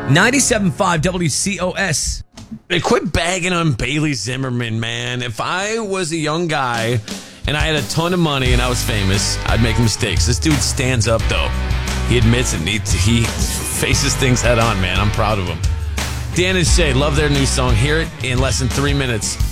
97.5 WCOS. Hey, quit bagging on Bailey Zimmerman, man. If I was a young guy and I had a ton of money and I was famous, I'd make mistakes. This dude stands up, though. He admits it. He faces things head on, man. I'm proud of him. Dan and Shay, love their new song. Hear it in less than 3 minutes.